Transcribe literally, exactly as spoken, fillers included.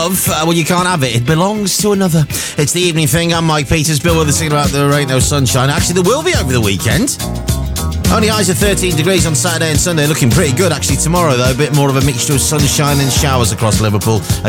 Love, uh, well, you can't have it. It belongs to another. It's the evening thing. I'm Mike Peters. Bill with us thinking about there ain't no sunshine. Actually, there will be over the weekend. Only highs of thirteen degrees on Saturday and Sunday. Looking pretty good, actually, tomorrow, though. A bit more of a mixture of sunshine and showers across Liverpool.